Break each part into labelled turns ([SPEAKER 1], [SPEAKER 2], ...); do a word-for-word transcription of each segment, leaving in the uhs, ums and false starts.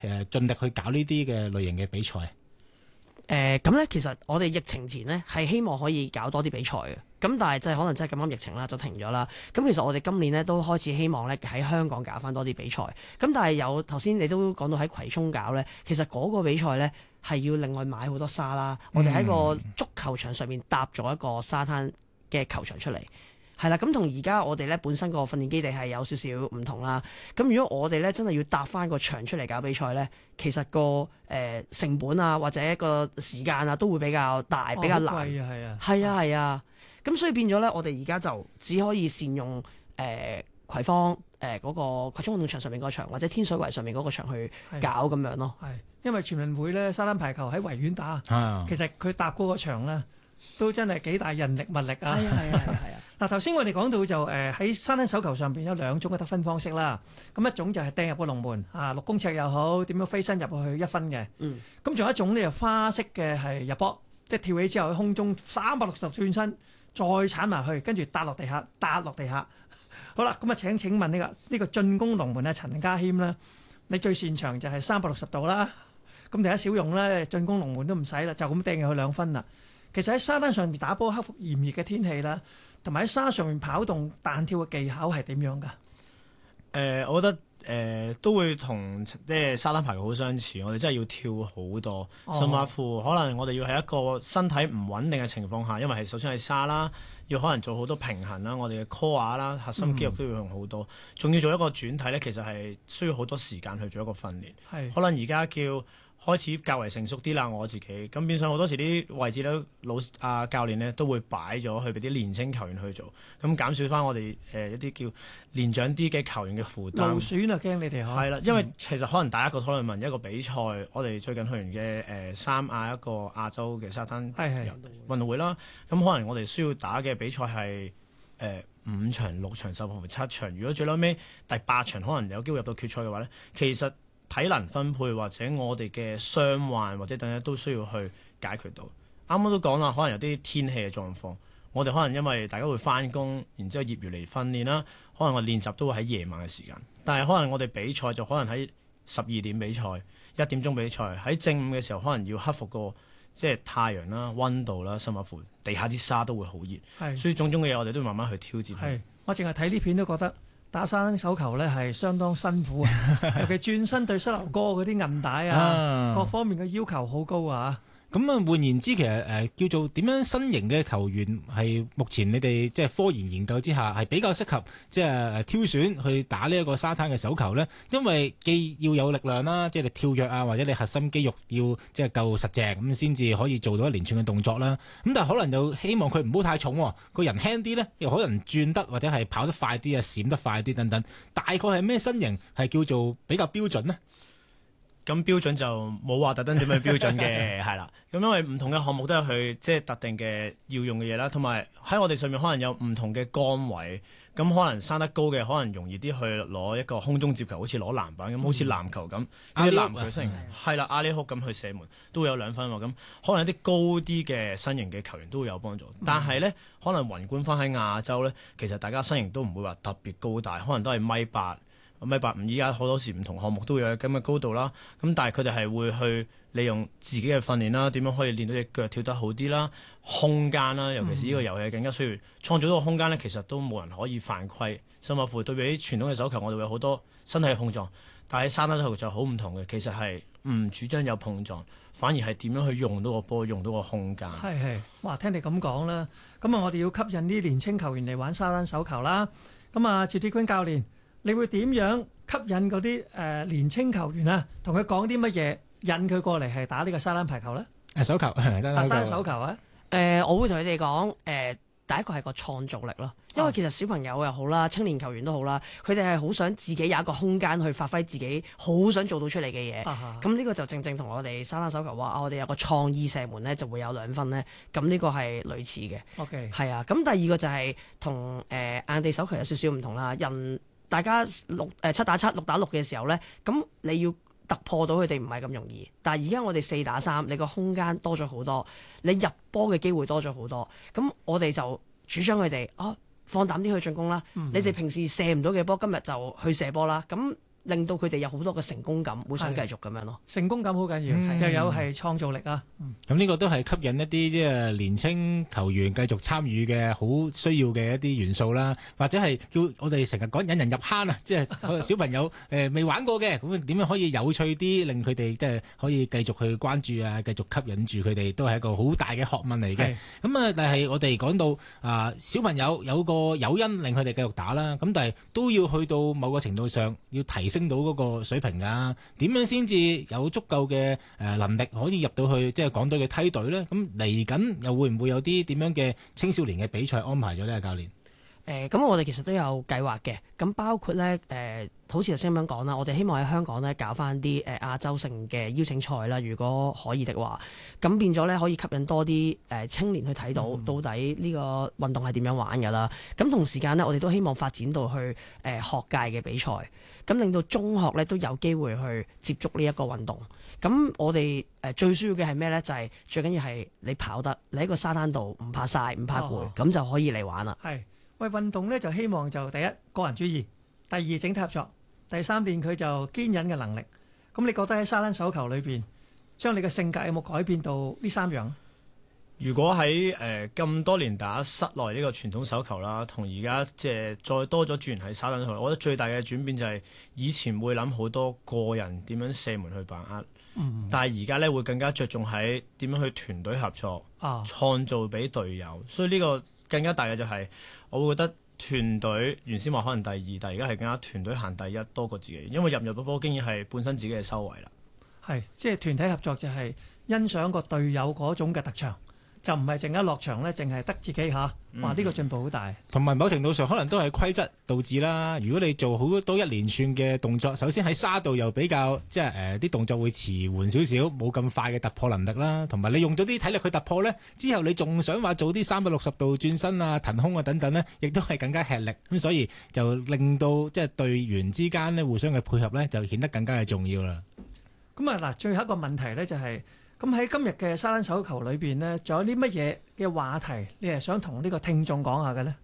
[SPEAKER 1] 誒盡力去搞呢啲嘅類型嘅比賽？
[SPEAKER 2] 誒咁咧，其實我哋疫情前呢係希望可以搞多啲比賽嘅，咁但係即係可能真係咁啱疫情啦，就停咗啦。咁其實我哋今年呢都開始希望咧喺香港搞翻多啲比賽。咁但係有頭先你都講到喺葵涌搞咧，其實嗰個比賽咧係要另外買好多沙啦。我哋喺個足球場上面搭咗一個沙灘嘅球場出嚟。係啦，咁同而家我哋咧本身個訓練基地係有少少唔同啦。咁如果我哋咧真係要搭翻個場出嚟搞比賽咧，其實個誒、呃、成本啊或者個時間啊都會比較大，比較難。
[SPEAKER 3] 哦、貴啊，係啊，
[SPEAKER 2] 係啊，係啊。咁所以變咗咧，我哋而家就只可以善用誒、呃、葵芳誒嗰、呃那個葵涌運動場上面嗰個場，或者天水圍上面嗰個場去搞咁樣咯。
[SPEAKER 3] 係，因為全運會咧沙灘排球喺維園打，
[SPEAKER 1] 啊、
[SPEAKER 3] 其實佢搭嗰個場咧都真係幾大人力物力啊。
[SPEAKER 2] 係啊，係啊，係啊。
[SPEAKER 3] 嗱，頭先我哋講到就誒喺沙灘手球上邊有兩種嘅得分方式啦。咁一種就係掟入個龍門啊，六公尺又好，點樣飛身入去一分嘅。
[SPEAKER 2] 嗯。咁
[SPEAKER 3] 仲有一種咧，就花式嘅係入波，即係跳起之後喺空中三百六十度轉身，再鏟埋去，跟住搭落地下，搭落地下。好啦，咁啊請請問呢、呢個呢、呢個進攻龍門啊，陳家謙啦，你最擅長就係三百六十度啦。咁第一小用咧，進攻龍門都唔使啦，就咁掟入去兩分啦。其實喺沙灘上面打波，克服炎熱嘅天氣啦，同埋喺沙上面跑動彈跳嘅技巧係點樣㗎？誒、
[SPEAKER 4] 呃，我覺得誒、呃、都會同即係沙灘排球好相似，我哋真係要跳好多，
[SPEAKER 3] 哦、
[SPEAKER 4] 甚至乎可能我哋要喺一個身體唔穩定嘅情況下，因為係首先係沙啦，要可能做好多平衡啦，我哋嘅 core 啦、核心肌肉都要用好多，仲、嗯、要做一個轉體咧，其實係需要好多時間去做一個訓練。係可能而家叫開始較為成熟啲啦，我自己咁變相好多時啲位置咧，老啊教練咧都會擺咗去俾啲年青球員去做，咁減少翻我哋誒、呃、一啲叫年長啲嘅球員嘅負擔。
[SPEAKER 3] 勞損啊，驚你哋
[SPEAKER 4] 係啦，因為其實可能打一個討論文一個比賽，我哋最近去完嘅誒、呃、三亞一個亞洲嘅沙灘運動會啦，咁可能我哋需要打嘅比賽係誒五場、六場、十場、七場，如果最嬲尾第八場可能有機會入到決賽嘅話咧，其實體能分配或者我哋嘅傷患或者等等都需要去解決到。啱啱都講啦，可能有啲天氣嘅狀況，我哋可能因為大家會翻工，然之後業餘嚟訓練啦，可能我練習都會喺夜晚嘅時間。但係可能我哋比賽就可能喺十二點比賽，一點鐘比賽，喺正午嘅時候可能要克服個即係太陽啦、溫度啦，甚至乎地下啲沙都會好熱。係，所以種種嘅嘢我哋都要慢慢去挑戰。係，我淨係睇呢片都覺得打沙灘手球咧係相當辛苦啊，尤其轉身對膝頭哥嗰啲韌帶啊，各方面嘅要求好高啊。
[SPEAKER 1] 咁啊，換言之，其實誒、呃、叫做點樣新型嘅球員係目前你哋即係科研研究之下係比較適合即係挑選去打呢一個沙灘嘅手球咧？因為既要有力量啦，即係你跳躍啊，或者你核心肌肉要即係夠實淨咁先至可以做到一連串嘅動作啦。咁但係可能又希望佢唔好太重，個人輕啲咧，又可能轉得或者係跑得快啲啊，閃得快啲等等。大概係咩身形係叫做比較標準呢？
[SPEAKER 4] 咁標準就冇話特登點樣標準嘅，係啦。咁因為唔同嘅項目都有佢即係特定嘅要用嘅嘢啦，同埋喺我哋上面可能有唔同嘅桿位，咁可能生得高嘅可能容易啲去攞一個空中接球，好似攞籃板咁，嗯、好似籃球咁。啲籃球身形係啦，阿里哭咁去射門都會有兩分喎。咁可能有啲高啲嘅身形嘅球員都會有幫助，嗯、但係咧可能宏觀翻喺亞洲咧，其實大家身形都唔會話特別高大，可能都係米八。米八五，依家好多時唔同項目都會有咁嘅高度啦。咁但係佢哋係會去利用自己嘅訓練啦，點樣可以練到隻腳跳得好啲啦，空間啦，尤其是呢個遊戲更加需要創造到個空間咧。其實都冇人可以犯規，甚至乎對比傳統嘅手球，我哋會有好多身體嘅碰撞。但係沙灘手球就好唔同嘅，其實係唔主張有碰撞，反而係點樣去用到個波，用到個空間。
[SPEAKER 3] 係係，哇！聽你咁講啦，咁啊，我哋要吸引啲年青球員嚟玩沙灘手球啦。咁啊，趙志軍教練，你會點樣吸引嗰啲誒年青球員啊？同佢講啲乜嘢引佢過嚟係打呢個沙灘排球咧？
[SPEAKER 1] 誒手球，沙
[SPEAKER 3] 灘手球啊！
[SPEAKER 2] 誒、呃，我會同佢哋講誒，第一個係個創造力咯。因為其實小朋友又好啦，青年球員都好啦，佢哋係好想自己有一個空間去發揮自己好想做到出嚟嘅嘢。咁呢、啊、個就正正同我哋沙灘手球話，我哋有個創意射門咧就會有兩分咧。咁呢個係類似嘅。OK，係啊。咁第二個就係同誒硬地手球有少少唔同啦。人大家六誒、呃、七打七、六打六嘅時候咧，咁你要突破到佢哋唔係咁容易。但係而家我哋四打三，你個空間多咗好多，你入波嘅機會多咗好多。咁我哋就主張佢哋啊，放膽啲去進攻啦。嗯、你哋平時射唔到嘅波，今日就去射波啦。咁令到佢哋有好多嘅成功感，會想繼續咁樣咯。
[SPEAKER 3] 成功感好緊要，
[SPEAKER 1] 嗯
[SPEAKER 3] 又有係創造力啊。嗯
[SPEAKER 1] 咁呢個都係吸引一啲即係年青球員繼續參與嘅好需要嘅一啲元素啦，或者係叫我哋成日講引人入坑啊，即係小朋友誒未玩過嘅，咁點樣可以有趣啲，令佢哋即係可以繼續去關注啊，繼續吸引住佢哋，都係一個好大嘅學問嚟嘅。咁啊，但係我哋講到啊，小朋友有個誘因令佢哋繼續打啦，咁但係都要去到某個程度上要提升到嗰個水平啊，點樣先至有足夠嘅誒能力可以入到去即係港隊嘅梯隊咧？咁嚟緊又會唔會有啲點樣嘅青少年嘅比賽安排咗呢？教練？
[SPEAKER 2] 誒咁、呃、我哋其實都有計劃嘅，咁包括咧誒、呃，好似頭先咁樣講啦，我哋希望喺香港咧搞翻啲誒亞洲性嘅邀請賽啦，如果可以的話，咁變咗咧可以吸引多啲誒、呃、青年去睇到到底呢個運動係點樣玩㗎啦。咁同時間呢，我哋都希望發展到去誒、呃、學界嘅比賽，咁令到中學咧都有機會去接觸呢一個運動。咁我哋誒最需要嘅係咩咧？就係、是、最緊要係你跑得，你喺個沙灘度唔怕曬唔怕攰，咁、哦、就可以嚟玩啦。
[SPEAKER 3] 係。喂，運動咧就希望就第一個人主義，第二整體合作，第三練佢就堅忍嘅能力。咁你覺得喺沙灘手球裏邊，將你嘅性格有冇改變到呢三樣？
[SPEAKER 4] 如果喺誒咁多年打室內呢個傳統手球啦，同而家即係再多咗轉喺沙灘上，我覺得最大嘅轉變就係以前會諗好多個人點樣射門去把握，嗯、但係而家咧會更加着重喺點樣去團隊合作，啊、創造俾隊友。所以呢個更加大嘅就係、是，我會覺得團隊原先話可能第二，但係而家係更加團隊行第一多過自己，因為入入波波經已係本身自己嘅修為啦。
[SPEAKER 3] 係，即係團體合作就係欣賞個隊友嗰種嘅特長。就唔係淨係落場咧，淨係得自己嚇，哇！呢、這個進步好大。同埋
[SPEAKER 1] 某程度上，可能都係規則導致啦。如果你做好多一連串嘅動作，首先喺沙度又比較即係誒啲動作會遲緩少少，冇咁快嘅突破能力啦。同埋你用咗啲體力去突破咧，之後你仲想話做啲三百六十度轉身啊、騰空啊等等咧，亦都係更加吃力。咁所以就令到即係隊員之間咧互相嘅配合咧，就顯得更加係重要啦。
[SPEAKER 3] 咁啊嗱，最後一個問題咧就係、是。咁喺今日嘅沙灘手球裏邊呢，仲有啲乜嘢嘅話題，你係想同呢個聽眾講下嘅呢？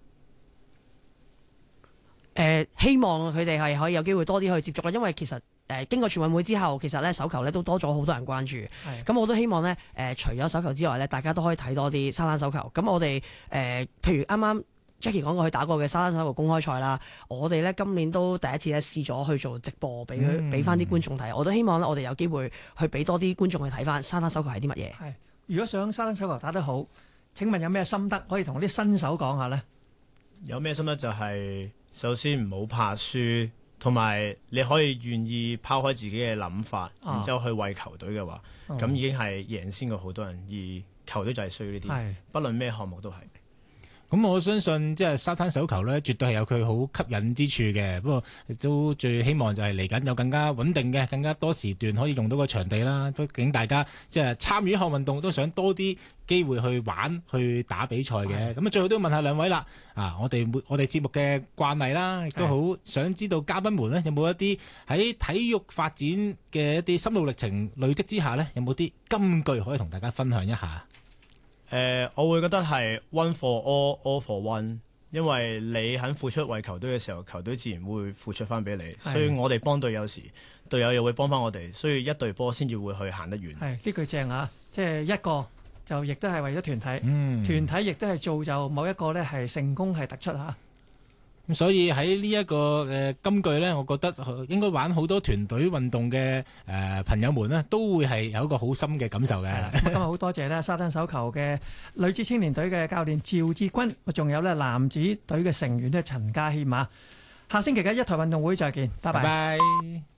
[SPEAKER 2] 誒、呃，希望佢哋係可以有機會多啲去接觸啦，因為其實誒、呃、經過全運會之後，其實咧手球咧都多咗好多人關注。咁的我都希望咧誒、呃，除咗手球之外咧，大家都可以睇多啲沙灘手球。咁我哋誒、呃，譬如啱啱Jackie 講過佢打過嘅沙灘手球公開賽啦，我哋咧今年都第一次咧試咗去做直播，俾佢俾翻啲觀眾睇。我都希望咧，我哋有機會去俾多啲觀眾去睇翻沙灘手球係啲乜嘢。
[SPEAKER 3] 係，如果想沙灘手球打得好，請問有咩心得可以同啲新手講下呢？
[SPEAKER 4] 有咩心得就係首先唔好怕輸，同埋你可以願意拋開自己嘅諗法，啊、然之後去為球隊嘅話，咁、嗯、已經係贏先過好多人。而球隊就係需要呢啲，是不論咩項目都係。
[SPEAKER 1] 咁我相信即係沙灘手球咧，絕對係有佢好吸引之處嘅。不過都最希望就係嚟緊有更加穩定嘅、更加多時段可以用到個場地啦。畢竟大家即係參與一項運動都想多啲機會去玩、去打比賽嘅。咁啊，最後都要問下兩位啦。啊，我哋我哋節目嘅慣例啦，亦都好想知道嘉賓們咧有冇一啲喺體育發展嘅一啲心路歷程累積之下咧，有冇啲金句可以同大家分享一下？
[SPEAKER 4] 誒、呃，我會覺得係 one for all，all for one，因為你肯付出為球隊嘅時候，球隊自然會付出翻俾你。的所以我哋幫隊友時，隊友又會幫翻我哋，所以一隊波先至會去行得遠。係
[SPEAKER 3] 呢句正啊！即係一個就亦都係為咗團體，
[SPEAKER 1] 嗯、團
[SPEAKER 3] 體亦都係造就某一個咧係成功係突出嚇。
[SPEAKER 1] 咁所以喺呢一個誒金句咧，我覺得應該玩好多團隊運動嘅誒朋友們咧，都會係有一個好深嘅感受嘅。
[SPEAKER 3] 今日好多謝咧沙灘手球嘅女子青年隊嘅教練趙志軍，仲有咧男子隊嘅成員咧陳家謙啊。下星期嘅一台運動會再見，拜拜。
[SPEAKER 1] 拜拜。